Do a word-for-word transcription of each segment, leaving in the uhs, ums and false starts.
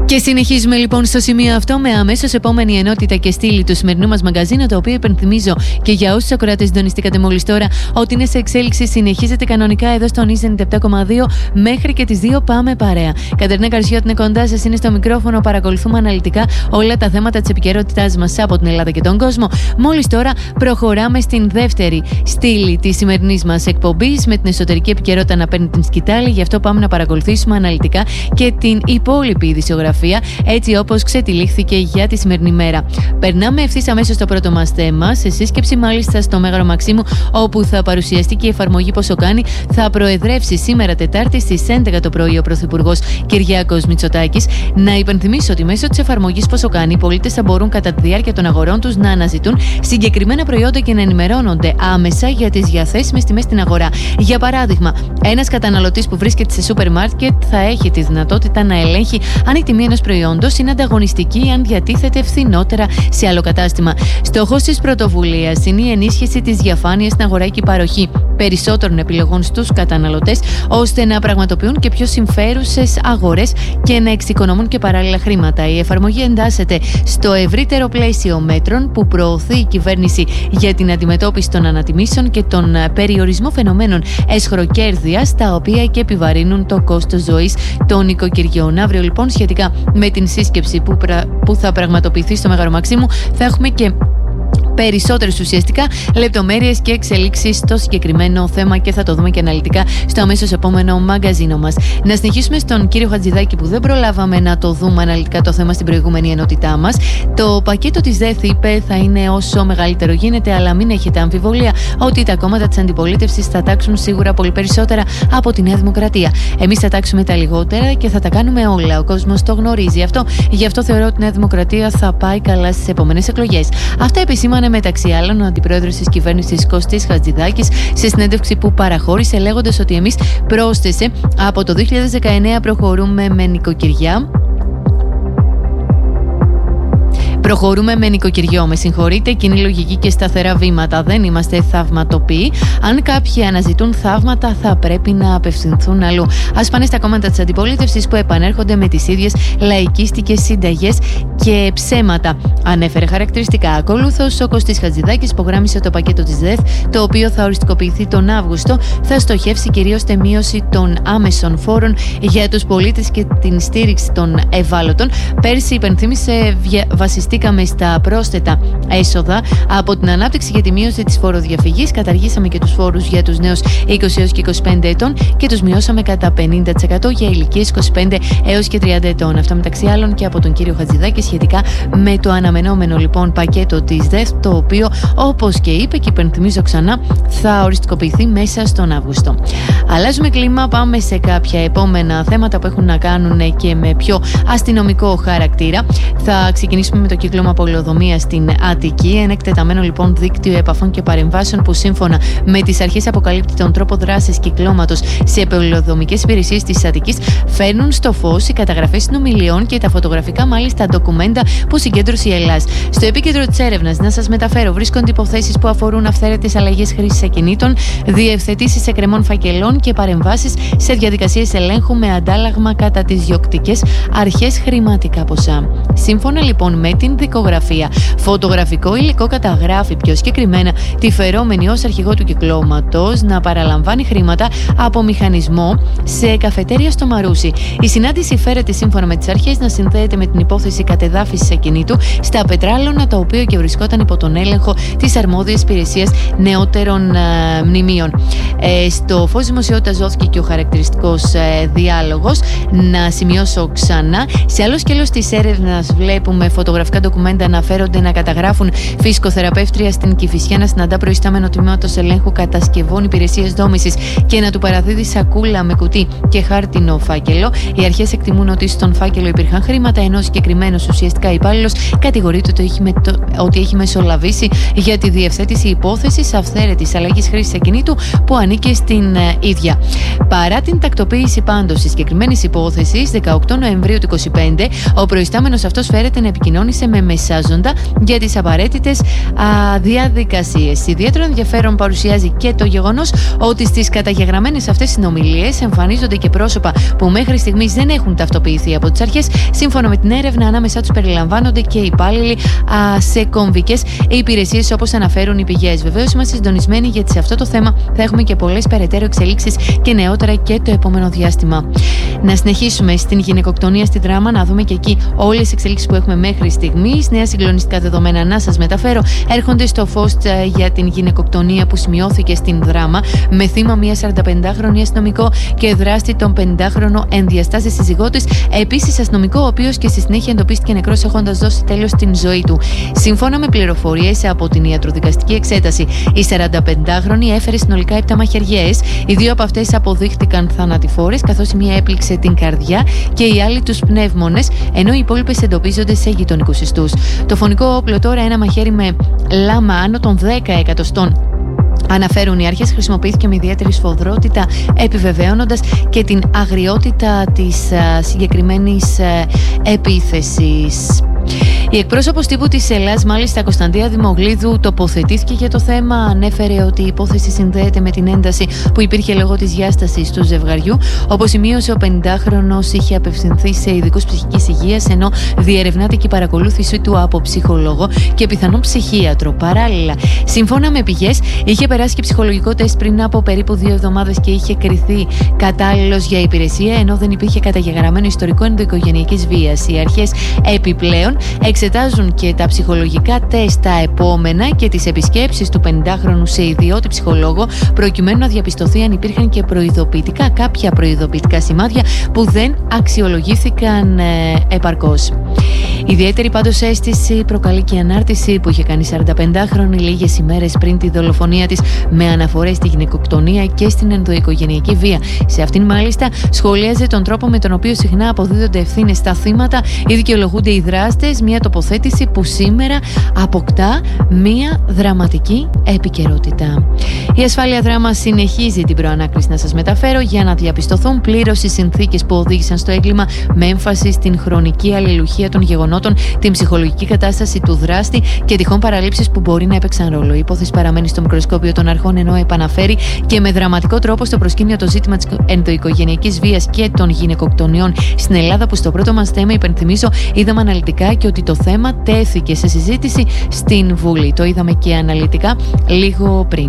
Και συνεχίζουμε λοιπόν στο σημείο αυτό με αμέσως επόμενη ενότητα και στήλη του σημερινού μας μαγκαζίνου, το οποίο υπενθυμίζω και για όσους ακροατές συντονιστήκατε μόλις τώρα ότι είναι σε εξέλιξη, συνεχίζεται κανονικά εδώ στον Ι ενενήντα επτά κόμμα δύο μέχρι και τις δύο. Πάμε παρέα. Κατερίνα Καρσιώτη είναι κοντά σας, είναι στο μικρόφωνο. Παρακολουθούμε αναλυτικά όλα τα θέματα της επικαιρότητάς μας από την Ελλάδα και τον κόσμο. Μόλις τώρα προχωράμε στην δεύτερη στήλη της σημερινής μας εκπομπής, με την εσωτερική επικαιρότητα να παίρνει την σκητάλη. Γι' αυτό πάμε να παρακολουθήσουμε αναλυτικά και την υπόλοιπη ειδησιογραφία, έτσι όπως ξετυλίχθηκε για τη σημερινή μέρα. Περνάμε ευθύς αμέσως στο πρώτο μας θέμα, σε σύσκεψη μάλιστα στο Μέγαρο Μαξίμου, όπου θα παρουσιαστεί και η εφαρμογή Πόσο Κάνει. Θα προεδρεύσει σήμερα Τετάρτη στις έντεκα το πρωί ο Πρωθυπουργός Κυριάκος Μητσοτάκης. Να υπενθυμίσω ότι μέσω της εφαρμογής Πόσο Κάνει, οι πολίτες θα μπορούν κατά τη διάρκεια των αγορών τους να αναζητούν συγκεκριμένα προϊόντα και να ενημερώνονται άμεσα για τις διαθέσιμες τιμές στην αγορά. Για παράδειγμα, ένας καταναλωτής που βρίσκεται σε σούπερ μάρκετ θα έχει τη δυνατότητα να ελέγχει αν η τιμή ενός προϊόντος είναι ανταγωνιστική, αν διατίθεται φθηνότερα σε άλλο κατάστημα. Στόχος της πρωτοβουλίας είναι η ενίσχυση της διαφάνειας στην αγοραϊκή παροχή περισσότερων επιλογών στους καταναλωτές, ώστε να πραγματοποιούν και πιο συμφέρουσες αγορές και να εξοικονομούν και παράλληλα χρήματα. Η εφαρμογή εντάσσεται στο ευρύτερο πλαίσιο μέτρων που προωθεί η κυβέρνηση για την αντιμετώπιση των ανατιμήσεων και τον περιορισμό φαινομένων εσχροκέρδειας, τα οποία και επιβαρύνουν το κόστος ζωής των οικοκυριών. Αύριο λοιπόν, σχετικά με την σύσκεψη που, πρα... που θα πραγματοποιηθεί στο Μέγαρο Μαξίμου, θα έχουμε και περισσότερες ουσιαστικά λεπτομέρειες και εξελίξεις στο συγκεκριμένο θέμα και θα το δούμε και αναλυτικά στο αμέσως επόμενο μαγκαζίνο μας. Να συνεχίσουμε στον κύριο Χατζηδάκη, που δεν προλάβαμε να το δούμε αναλυτικά το θέμα στην προηγούμενη ενότητά μας. Το πακέτο της ΔΕΘ, είπε, θα είναι όσο μεγαλύτερο γίνεται, αλλά μην έχετε αμφιβολία ότι τα κόμματα της αντιπολίτευσης θα τάξουν σίγουρα πολύ περισσότερα από τη Νέα Δημοκρατία. Εμείς θα τάξουμε τα λιγότερα και θα τα κάνουμε όλα. Ο κόσμος το γνωρίζει αυτό. Γι' αυτό θεωρώ ότι η Νέα Δημοκρατία θα πάει καλά στις επόμενες εκλογές. Αυτά επισήμανε μεταξύ άλλων ο αντιπρόεδρος της κυβέρνησης Κωστής Χατζηδάκης σε συνέντευξη που παραχώρησε, λέγοντας ότι εμείς, πρόσθεσε, από το δύο χιλιάδες δεκαεννέα προχωρούμε με νοικοκυριά. Προχωρούμε με νοικοκυριό, με συγχωρείτε, κοινή λογική και σταθερά βήματα. Δεν είμαστε θαυματοποιοί. Αν κάποιοι αναζητούν θαύματα, θα πρέπει να απευθυνθούν αλλού. Ας πάνε στα κόμματα της αντιπολίτευσης που επανέρχονται με τις ίδιες λαϊκίστικες συνταγές και ψέματα. Ανέφερε χαρακτηριστικά. Ακολούθως, ο Κωστής Χατζηδάκης υπογράμμισε το πακέτο της ΔΕΘ, το οποίο θα οριστικοποιηθεί τον Αύγουστο. Θα στοχεύσει κυρίως τη μείωση των άμεσων φόρων για τους πολίτες και την στήριξη των ευάλωτων. Πέρσι, υπενθύμησε, βασιστήκαμε στα πρόσθετα έσοδα από την ανάπτυξη για τη μείωση της φοροδιαφυγής. Καταργήσαμε και τους φόρους για τους νέους είκοσι έως και είκοσι πέντε ετών και τους μειώσαμε κατά πενήντα τοις εκατό για ηλικίες είκοσι πέντε έως και τριάντα ετών. Αυτά μεταξύ άλλων και από τον κύριο Χατζηδάκη σχετικά με το αναμενόμενο λοιπόν πακέτο της ΔΕΘ, το οποίο, όπως και είπε και υπενθυμίζω ξανά, θα οριστικοποιηθεί μέσα στον Αύγουστο. Αλλάζουμε κλίμα, πάμε σε κάποια επόμενα θέματα που έχουν να κάνουν και με πιο αστυνομικό χαρακτήρα. Θα ξεκινήσουμε με το κύκλωμα πολεοδομίας στην Αττική. Ένα εκτεταμένο λοιπόν δίκτυο επαφών και παρεμβάσεων που σύμφωνα με τις αρχές αποκαλύπτει τον τρόπο δράσης κυκλώματος σε πολεοδομικές υπηρεσίες της Αττικής, φέρνουν στο φως οι καταγραφές συνομιλιών και τα φωτογραφικά μάλιστα ντοκουμέντα που συγκέντρωσε η Ελλάς. Στο επίκεντρο της έρευνας, να σας μεταφέρω, βρίσκονται υποθέσεις που αφορούν αυθαίρετες αλλαγές χρήσης ακινήτων, διευθετήσεις εκκρεμών φακελών και παρεμβάσεις σε διαδικασίες ελέγχου με αντάλλαγμα κατά τις διοκτικές αρχές χρηματικά ποσά. Σύμφωνα λοιπόν με την δικογραφία, φωτογραφικό υλικό καταγράφει πιο συγκεκριμένα τη φερόμενη ως αρχηγό του κυκλώματος να παραλαμβάνει χρήματα από μηχανισμό σε καφετέρια στο Μαρούσι. Η συνάντηση φέρεται σύμφωνα με τις αρχές να συνδέεται με την υπόθεση κατεδάφισης ακινήτου στα Πετράλωνα, το οποίο και βρισκόταν υπό τον έλεγχο της αρμόδιας υπηρεσίας νεότερων ε, μνημείων. Ε, στο φως δημοσιότητας δόθηκε και ο χαρακτηριστικός ε, διάλογος. Να σημειώσω ξανά, σε άλλο σκέλος της έρευνας βλέπουμε φωτογραφικά ντοκουμέντα αναφέρονται να καταγράφουν φυσικοθεραπεύτρια στην Κηφισιά να συναντά προϊστάμενο τμήματος ελέγχου κατασκευών υπηρεσίας δόμησης και να του παραδίδει σακούλα με κουτί και χάρτινο φάκελο. Οι αρχές εκτιμούν ότι στον φάκελο υπήρχαν χρήματα, ενώ συγκεκριμένο ουσιαστικά υπάλληλος κατηγορείται ότι έχει, μετω... ότι έχει μεσολαβήσει για τη διευθέτηση υπόθεσης αυθαίρετης αλλαγής χρήσης ακινήτου που ανήκε στην ε, ίδια. Παρά την τακτοποίηση πάντως της συγκεκριμένης υπόθεσης, δεκαοκτώ Νοεμβρίου του είκοσι πέντε, ο προϊστάμενος αυτός φέρεται να επικοινώνησε ενημέρωσε με μεσάζοντα για τις απαραίτητες διαδικασίες. Ιδιαίτερο ενδιαφέρον παρουσιάζει και το γεγονός ότι στις καταγεγραμμένες αυτές συνομιλίες εμφανίζονται και πρόσωπα που μέχρι στιγμής δεν έχουν ταυτοποιηθεί από τις αρχές. Σύμφωνα με την έρευνα, ανάμεσά τους περιλαμβάνονται και υπάλληλοι σε κομβικές υπηρεσίες, όπως αναφέρουν οι πηγές. Βεβαίως, είμαστε συντονισμένοι γιατί σε αυτό το θέμα θα έχουμε και πολλές περαιτέρω εξελίξεις και νεότερα και το επόμενο διάστημα. Να συνεχίσουμε στην γυναικοκτονία στη Δράμα, να δούμε και εκεί όλες τις εξελίξεις που έχουμε μέχρι στιγμής. Νέα συγκλονιστικά δεδομένα να σας μεταφέρω έρχονται στο φως για την γυναικοκτονία που σημειώθηκε στην Δράμα, με θύμα μια σαρανταπεντάχρονη αστυνομικό και δράστη τον πενηντάχρονο ενδιαστάσεις συζυγότης. Επίσης, αστυνομικό, ο οποίος και στη συνέχεια εντοπίστηκε νεκρός έχοντας δώσει τέλος στην ζωή του. Σύμφωνα με πληροφορίες από την ιατροδικαστική εξέταση, η σαρανταπεντάχρονη έφερε συνολικά επτά μαχαιριές. Οι δύο από αυτές αποδείχτηκαν θανατηφόρες, καθώς η μία έπληξε την καρδιά και η άλλη τους πνεύμονες, ενώ οι υπόλοιπες εντοπίζονται σε γειτονικούς ιστούς. Το φωνικό όπλο τώρα, ένα μαχαίρι με λάμα άνω των δέκα εκατοστών, αναφέρουν οι αρχές, χρησιμοποιήθηκε με ιδιαίτερη σφοδρότητα, επιβεβαίωνοντας και την αγριότητα της συγκεκριμένης επίθεσης. Η εκπρόσωπος τύπου της Ελλάς, μάλιστα Κωνσταντία Δημογλίδου, τοποθετήθηκε για το θέμα. Ανέφερε ότι η υπόθεση συνδέεται με την ένταση που υπήρχε λόγω της διάστασης του ζευγαριού. Όπως σημείωσε, ο πενηντάχρονος είχε απευθυνθεί σε ειδικούς ψυχικής υγείας, ενώ διερευνάται και η παρακολούθηση του από ψυχολόγο και πιθανόν ψυχίατρο. Παράλληλα, σύμφωνα με πηγές, είχε περάσει και ψυχολογικό τεστ πριν από περίπου δύο εβδομάδες και είχε κριθεί κατάλληλος για υπηρεσία, ενώ δεν υπήρχε καταγεγραμμένο ιστορικό ενδοοικογενειακής βίας. Οι αρχές επιπλέον εξετάζουν και τα ψυχολογικά τεστ τα επόμενα και τις επισκέψεις του πενηντάχρονου σε ιδιώτη ψυχολόγο, προκειμένου να διαπιστωθεί αν υπήρχαν και προειδοποιητικά, κάποια προειδοποιητικά σημάδια που δεν αξιολογήθηκαν ε, επαρκώς. Ιδιαίτερη πάντως αίσθηση προκαλεί και η ανάρτηση που είχε κάνει η σαρανταπεντάχρονη λίγες ημέρες πριν τη δολοφονία της, με αναφορές στη γυναικοκτονία και στην ενδοοικογενειακή βία. Σε αυτήν μάλιστα σχολίαζε τον τρόπο με τον οποίο συχνά αποδίδονται ευθύνες στα θύματα ή δικαιολογούνται οι δράστες, μια τοποθέτηση που σήμερα αποκτά μια δραματική επικαιρότητα. Η Ασφάλεια Δράμα συνεχίζει την προανάκριση να σας μεταφέρω για να διαπιστωθούν πλήρως οι συνθήκες που οδήγησαν στο έγκλημα, με έμφαση στην χρονική αλληλουχία των γεγονότων, την ψυχολογική κατάσταση του δράστη και τυχόν παραλήψεις που μπορεί να έπαιξαν ρόλο. Η υπόθεση παραμένει στο μικροσκόπιο των αρχών, ενώ επαναφέρει και με δραματικό τρόπο στο προσκήνιο το ζήτημα της ενδοοικογενειακής βίας και των γυναικοκτονιών στην Ελλάδα, που στο πρώτο μας θέμα, υπενθυμίζω, είδαμε αναλυτικά και ότι το θέμα τέθηκε σε συζήτηση στην Βουλή. Το είδαμε και αναλυτικά λίγο πριν.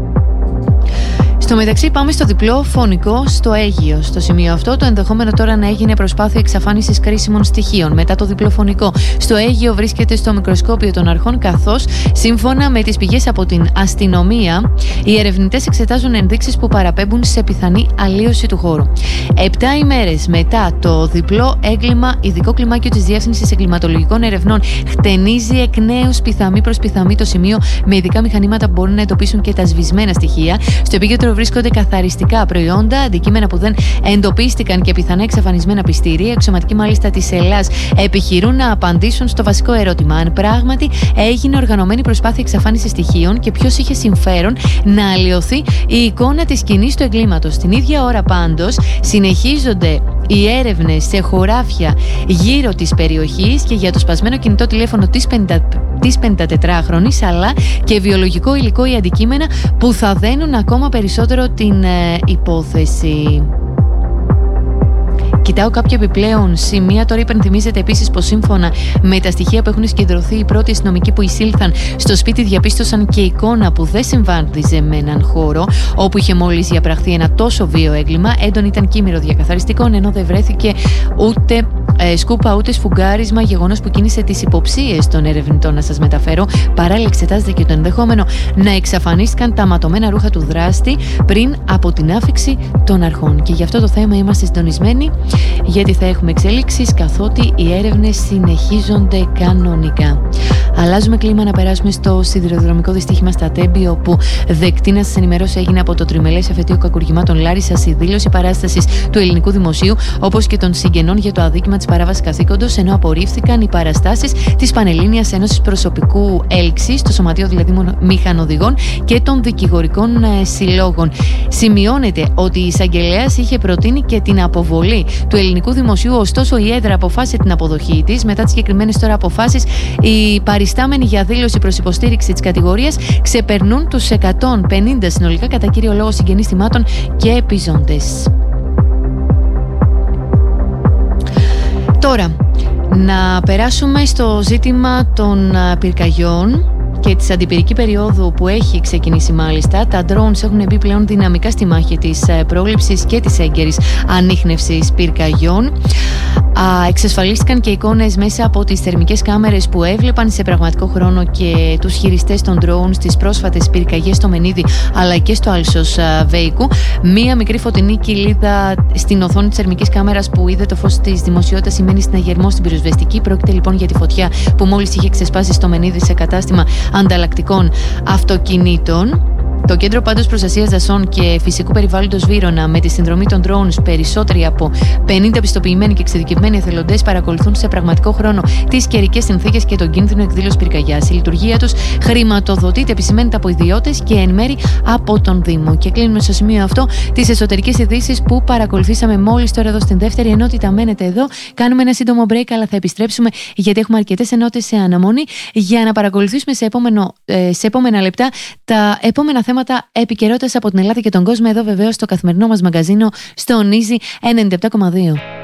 Στο μεταξύ, πάμε στο διπλό φωνικό στο Αίγυο. Στο σημείο αυτό, το ενδεχόμενο τώρα να έγινε προσπάθεια εξαφάνισης κρίσιμων στοιχείων. Μετά το διπλό φωνικό στο Αίγυο βρίσκεται στο μικροσκόπιο των αρχών, καθώς σύμφωνα με τις πηγές από την αστυνομία, οι ερευνητές εξετάζουν ενδείξεις που παραπέμπουν σε πιθανή αλλίωση του χώρου. Επτά ημέρες μετά το διπλό έγκλημα, ειδικό κλιμάκιο της Διεύθυνσης Εγκληματολογικών Ερευνών χτενίζει εκ νέου πιθαμή προς πιθαμή το σημείο, με ειδικά μηχανήματα που μπορούν να εντοπίσουν και τα σβησμένα στοιχεία. Στο επίκεντρο βρίσκονται καθαριστικά προϊόντα, αντικείμενα που δεν εντοπίστηκαν και πιθανά εξαφανισμένα πιστήρια. Εξωματικοί μάλιστα της Ελλάς επιχειρούν να απαντήσουν στο βασικό ερώτημα: αν πράγματι έγινε οργανωμένη προσπάθεια εξαφάνισης στοιχείων και ποιος είχε συμφέρον να αλλοιωθεί η εικόνα της σκηνής του εγκλήματος. Την ίδια ώρα πάντως συνεχίζονται οι έρευνες σε χωράφια γύρω της περιοχής και για το σπασμένο κινητό τηλέφωνο της της πενηντατετράχρονης, αλλά και βιολογικό υλικό ή αντικείμενα που θα δένουν ακόμα περισσότερο την ε, υπόθεση. Κοιτάω κάποια επιπλέον σημεία. Τώρα υπενθυμίζεται επίσης πως σύμφωνα με τα στοιχεία που έχουν συγκεντρωθεί, οι πρώτοι αστυνομικοί που εισήλθαν στο σπίτι διαπίστωσαν και εικόνα που δεν συμβάδιζε με έναν χώρο όπου είχε μόλις διαπραχθεί ένα τόσο βίαιο έγκλημα. Έντονο ήταν κύμηρο διακαθαριστικών, ενώ δεν βρέθηκε ούτε ε, σκούπα ούτε σφουγγάρισμα, γεγονός που κίνησε τις υποψίες των ερευνητών να σας μεταφέρω. Παράλληλα, εξετάζεται και το ενδεχόμενο να εξαφανίστηκαν τα ματωμένα ρούχα του δράστη πριν από την άφιξη των αρχών. Και γι' αυτό το θέμα είμαστε συντονισμένοι, γιατί θα έχουμε εξέλιξεις καθότι οι έρευνες συνεχίζονται κανονικά. Αλλάζουμε κλίμα να περάσουμε στο σιδηροδρομικό δυστύχημα στα Τέμπη, όπου δεκτή να σας ενημερώσω έγινε από το τριμελές εφετείο κακουργημάτων Λάρισσας η δήλωση παράστασης του ελληνικού δημοσίου, όπως και των συγγενών για το αδίκημα της παράβασης καθήκοντος, ενώ απορρίφθηκαν οι παραστάσεις της Πανελλήνιας Ένωσης Προσωπικού Έλξης, το Σωματείο δηλαδή Μηχανοδηγών και των Δικηγορικών Συλλόγων. Σημειώνεται ότι η εισαγγελέας είχε προτείνει και την αποβολή του ελληνικού δημοσίου, ωστόσο η έδρα αποφάσισε την αποδοχή της. Μετά τις συγκεκριμένες τώρα αποφάσεις, οι παριστάμενοι για δήλωση προς υποστήριξη της κατηγορίας ξεπερνούν τους εκατόν πενήντα συνολικά, κατά κύριο λόγο συγγενείς θυμάτων και επιζώντες. Τώρα, να περάσουμε στο ζήτημα των πυρκαγιών και της αντιπυρική περίοδου που έχει ξεκινήσει μάλιστα. Τα drones έχουν μπει πλέον δυναμικά στη μάχη της πρόληψης και της έγκαιρης ανίχνευσης πυρκαγιών. Α, εξασφαλίστηκαν και εικόνες μέσα από τις θερμικές κάμερες που έβλεπαν σε πραγματικό χρόνο και τους χειριστές των drones στις πρόσφατες πυρκαγιές στο Μενίδη αλλά και στο Άλσος Βέικου. Μία μικρή φωτεινή κοιλίδα στην οθόνη της θερμικής κάμερας που είδε το φως της δημοσιότητας σημαίνει συναγερμό στην πυροσβεστική. Πρόκειται λοιπόν για τη φωτιά που μόλις είχε ξεσπάσει στο Μενίδη σε κατάστημα ανταλλακτικών αυτοκινήτων. Το Κέντρο πάντως Προστασίας Δασών και Φυσικού Περιβάλλοντος Βύρωνα, με τη συνδρομή των drones, περισσότεροι από πενήντα πιστοποιημένοι και εξειδικευμένοι εθελοντές παρακολουθούν σε πραγματικό χρόνο τις καιρικές συνθήκες και τον κίνδυνο εκδήλωσης πυρκαγιάς. Η λειτουργία τους χρηματοδοτείται, επισημαίνεται, από ιδιώτες και εν μέρη από τον Δήμο. Και κλείνουμε στο σημείο αυτό τις εσωτερικές ειδήσεις που παρακολουθήσαμε μόλις τώρα εδώ στην δεύτερη ενότητα. Μένετε εδώ, κάνουμε ένα σύντομο break, αλλά θα επιστρέψουμε γιατί έχουμε αρκετές ενότητες σε αναμονή για να παρακολουθήσουμε σε, επόμενο, σε επόμενα λεπτά τα επόμενα θέματα επικαιρότητας από την Ελλάδα και τον κόσμο, εδώ βεβαίως στο καθημερινό μας μαγκαζίνο στο Νίζι ενενήντα επτά κόμμα δύο.